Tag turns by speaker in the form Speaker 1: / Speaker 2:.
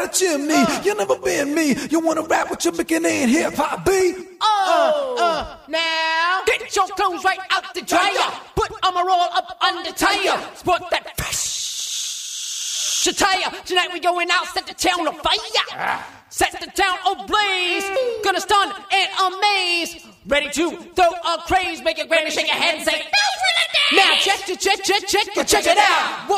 Speaker 1: chimney. You never been me. You wanna rap with your beginning hip hop beat?
Speaker 2: Now get your clothes right out the dryer. Put on a roll up under tire. Sport that fresh attire. Tonight we going out, set the town on fire. Set the town ablaze. Gonna stun and amaze. Ready to throw a craze. Make your granny shake your head and say, now check it out.